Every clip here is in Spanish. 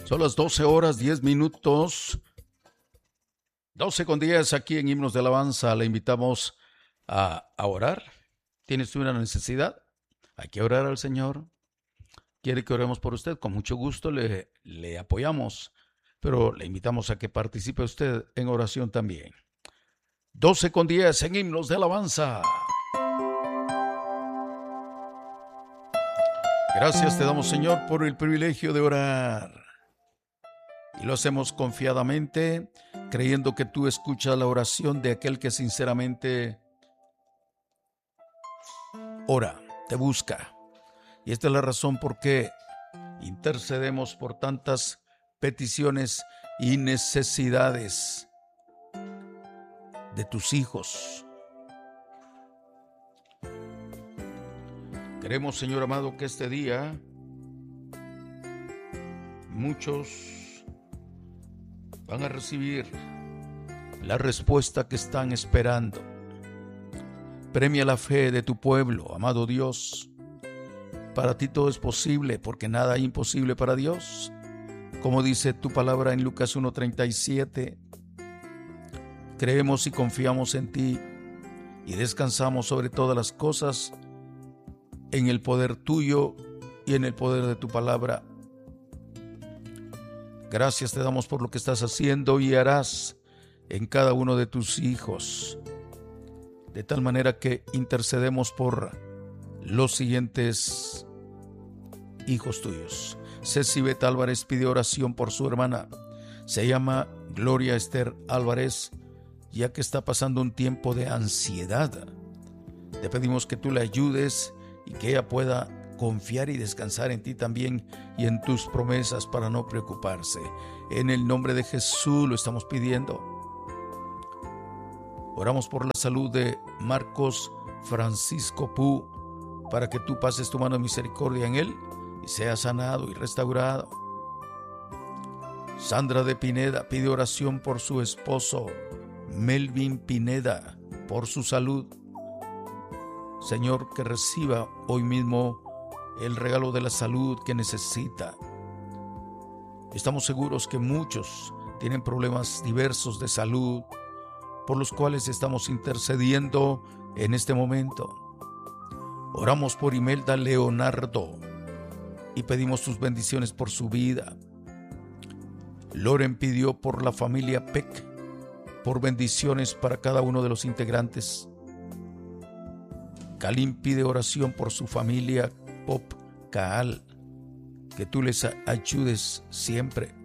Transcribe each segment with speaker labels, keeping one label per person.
Speaker 1: Son las 12 horas 10 minutos. 12:10 aquí en Himnos de Alabanza. Le invitamos a orar. ¿Tienes una necesidad? Hay que orar al Señor. ¿Quiere que oremos por usted? Con mucho gusto le apoyamos, pero le invitamos a que participe usted en oración también. 12:10 en Himnos de Alabanza. Gracias te damos, Señor, por el privilegio de orar. Y lo hacemos confiadamente, creyendo que tú escuchas la oración de aquel que sinceramente ora, te busca. Y esta es la razón por qué intercedemos por tantas peticiones y necesidades de tus hijos. Queremos, Señor amado, que este día muchos van a recibir la respuesta que están esperando. Premia la fe de tu pueblo, amado Dios. Para ti todo es posible, porque nada hay imposible para Dios. Como dice tu palabra en Lucas 1:37, creemos y confiamos en ti y descansamos sobre todas las cosas en el poder tuyo y en el poder de tu palabra. Gracias te damos por lo que estás haciendo y harás en cada uno de tus hijos, de tal manera que intercedemos por los siguientes hijos tuyos. Ceci Beta Álvarez pide oración por su hermana. Se llama Gloria Esther Álvarez, ya que está pasando un tiempo de ansiedad. Te pedimos que tú le ayudes y que ella pueda confiar y descansar en ti también y en tus promesas para no preocuparse. En el nombre de Jesús lo estamos pidiendo. Oramos por la salud de Marcos Francisco Pu, para que tú pases tu mano de misericordia en él y sea sanado y restaurado. Sandra de Pineda pide oración por su esposo Melvin Pineda, por su salud. Señor, que reciba hoy mismo el regalo de la salud que necesita. Estamos seguros que muchos tienen problemas diversos de salud, por los cuales estamos intercediendo en este momento. Oramos por Imelda Leonardo y pedimos tus bendiciones por su vida. Loren pidió por la familia Peck, por bendiciones para cada uno de los integrantes. Kalim pide oración por su familia Pop Kaal, que tú les ayudes siempre.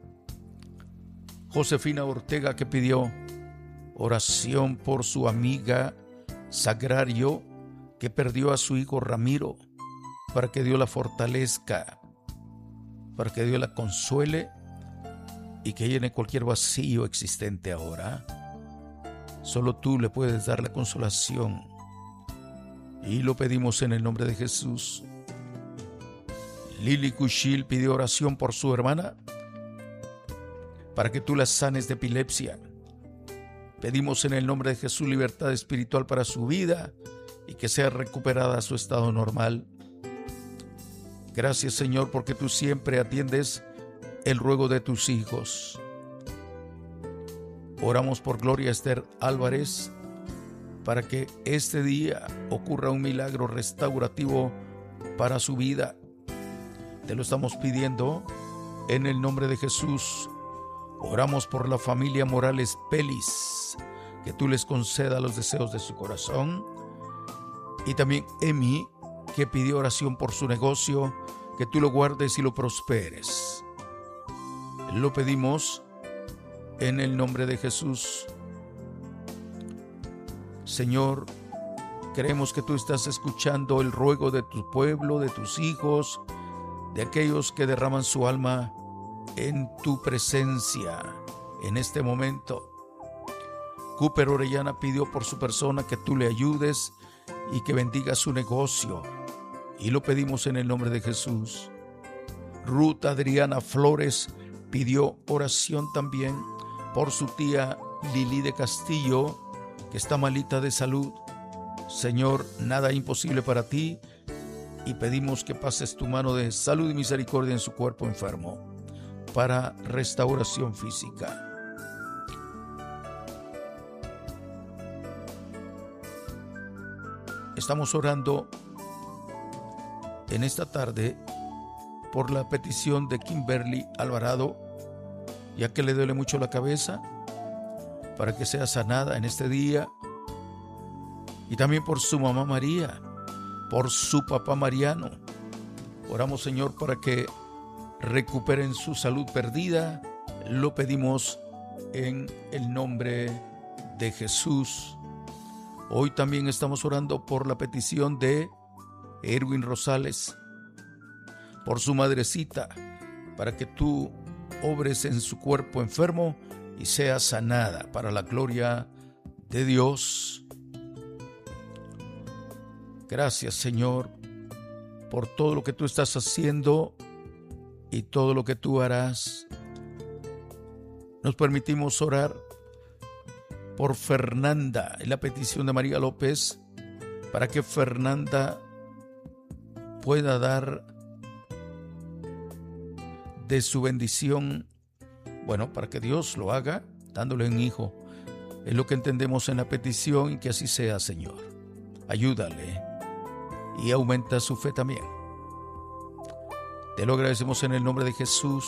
Speaker 1: Josefina Ortega, que pidió oración por su amiga Sagrario, que perdió a su hijo Ramiro, para que Dios la fortalezca, para que Dios la consuele y que llene cualquier vacío existente ahora. Solo tú le puedes dar la consolación. Y lo pedimos en el nombre de Jesús. Lili Kushil pidió oración por su hermana, para que tú la sanes de epilepsia. Pedimos en el nombre de Jesús libertad espiritual para su vida y que sea recuperada a su estado normal. Gracias, Señor, porque tú siempre atiendes el ruego de tus hijos. Oramos por Gloria Esther Álvarez, para que este día ocurra un milagro restaurativo para su vida. Te lo estamos pidiendo en el nombre de Jesús. Oramos por la familia Morales Pelis, que tú les conceda los deseos de su corazón. Y también Emi, que pidió oración por su negocio, que tú lo guardes y lo prosperes. Lo pedimos en el nombre de Jesús. Señor, creemos que tú estás escuchando el ruego de tu pueblo, de tus hijos, de aquellos que derraman su alma en tu presencia en este momento. Cooper Orellana pidió por su persona que tú le ayudes y que bendiga su negocio, y lo pedimos en el nombre de Jesús. Ruth Adriana Flores pidió oración también por su tía Lili de Castillo, que está malita de salud. Señor, nada imposible para ti, y pedimos que pases tu mano de salud y misericordia en su cuerpo enfermo. para restauración física. Estamos orando en esta tarde por la petición de Kimberly Alvarado, ya que le duele mucho la cabeza, para que sea sanada en este día, y también por su mamá María, por su papá Mariano. Oramos, Señor, para que recuperen su salud perdida. Lo pedimos en el nombre de Jesús. Hoy también estamos orando por la petición de Erwin Rosales, por su madrecita, para que tú obres en su cuerpo enfermo y sea sanada para la gloria de Dios. Gracias, Señor, por todo lo que tú estás haciendo y todo lo que tú harás. Nos permitimos orar por Fernanda, en la petición de María López, para que Fernanda pueda dar de su bendición, para que Dios lo haga, dándole un hijo. Es lo que entendemos en la petición, y que así sea, Señor. Ayúdale y aumenta su fe también. Te lo agradecemos en el nombre de Jesús.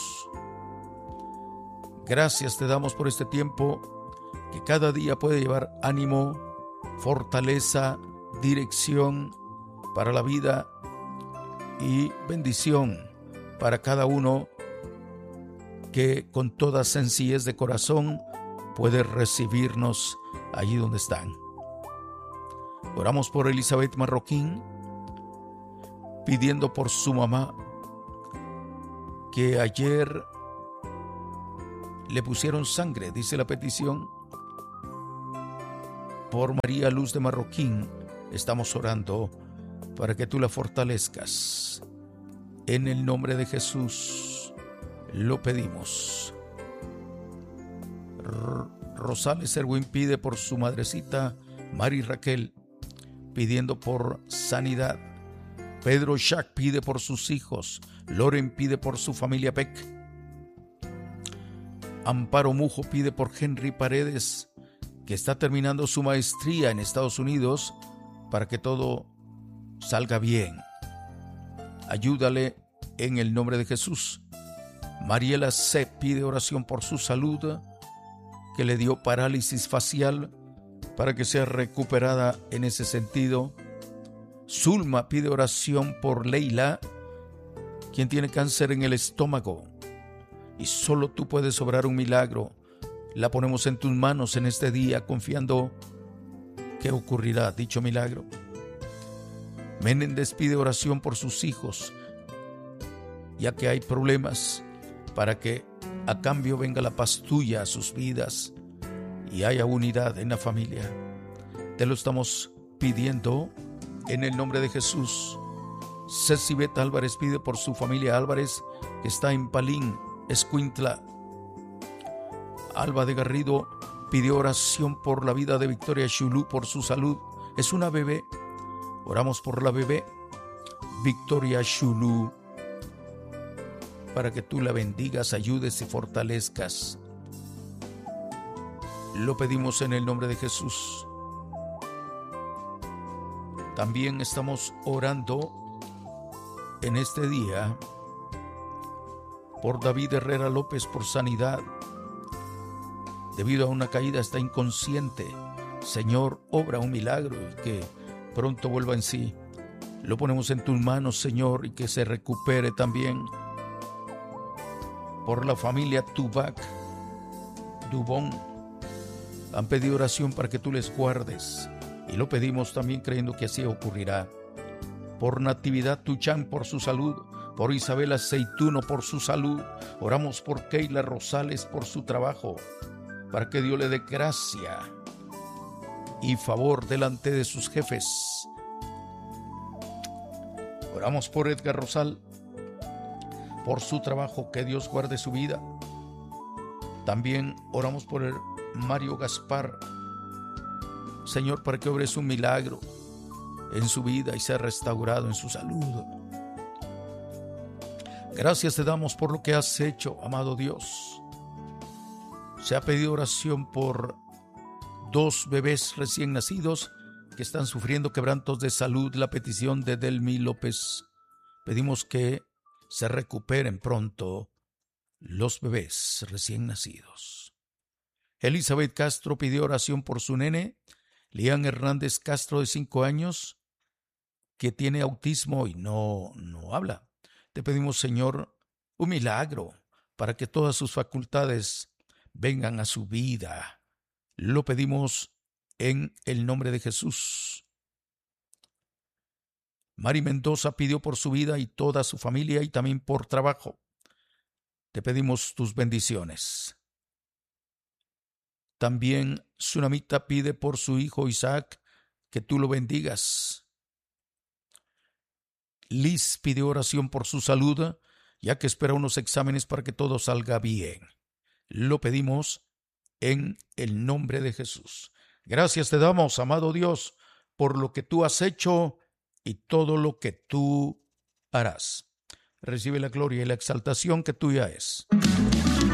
Speaker 1: Gracias te damos por este tiempo que cada día puede llevar ánimo, fortaleza, dirección para la vida y bendición para cada uno que con toda sencillez de corazón puede recibirnos allí donde están. Oramos por Elizabeth Marroquín, pidiendo por su mamá, que ayer le pusieron sangre, dice la petición. Por María Luz de Marroquín estamos orando para que tú la fortalezcas. En el nombre de Jesús lo pedimos. Rosales Erwin pide por su madrecita Mari Raquel, pidiendo por sanidad. Pedro Shack pide por sus hijos. Loren pide por su familia Peck. Amparo Mujo pide por Henry Paredes, que está terminando su maestría en Estados Unidos, para que todo salga bien. Ayúdale en el nombre de Jesús. Mariela C. pide oración por su salud, que le dio parálisis facial, para que sea recuperada en ese sentido. Zulma pide oración por Leila, quien tiene cáncer en el estómago, y solo tú puedes obrar un milagro. La ponemos en tus manos en este día, confiando que ocurrirá dicho milagro. Menéndez pide oración por sus hijos, ya que hay problemas, para que a cambio venga la paz tuya a sus vidas y haya unidad en la familia. Te lo estamos pidiendo en el nombre de Jesús. Ceci Beta Álvarez pide por su familia Álvarez, que está en Palín, Escuintla. Alba de Garrido pidió oración por la vida de Victoria Chulú, por su salud. Es una bebé. Oramos por la bebé Victoria Chulú, para que tú la bendigas, ayudes y fortalezcas. Lo pedimos en el nombre de Jesús. También estamos orando en este día por David Herrera López, por sanidad. Debido a una caída está inconsciente. Señor, obra un milagro y que pronto vuelva en sí. Lo ponemos en tus manos, Señor, y que se recupere también. Por la familia Tubac Dubón, han pedido oración para que tú les guardes, y lo pedimos también creyendo que así ocurrirá. Por Natividad Tuchán, por su salud. Por Isabel Aceituno, por su salud. Oramos por Keila Rosales, por su trabajo, para que Dios le dé gracia y favor delante de sus jefes. Oramos por Edgar Rosal, por su trabajo, que Dios guarde su vida. También oramos por el Mario Gaspar, Señor, para que obres un milagro en su vida y sea restaurado en su salud. Gracias te damos por lo que has hecho, amado Dios. Se ha pedido oración por 2 bebés recién nacidos que están sufriendo quebrantos de salud. La petición de Delmi López. Pedimos que se recuperen pronto los bebés recién nacidos. Elizabeth Castro pidió oración por su nene, Lian Hernández Castro, de 5 años, que tiene autismo y no habla. Te pedimos, Señor, un milagro para que todas sus facultades vengan a su vida. Lo pedimos en el nombre de Jesús. Mari Mendoza pidió por su vida y toda su familia y también por trabajo. Te pedimos tus bendiciones. También Tsunamita pide por su hijo Isaac que tú lo bendigas. Liz pidió oración por su salud, ya que espera unos exámenes para que todo salga bien. Lo pedimos en el nombre de Jesús. Gracias te damos, amado Dios, por lo que tú has hecho y todo lo que tú harás. Recibe la gloria y la exaltación que tuya es.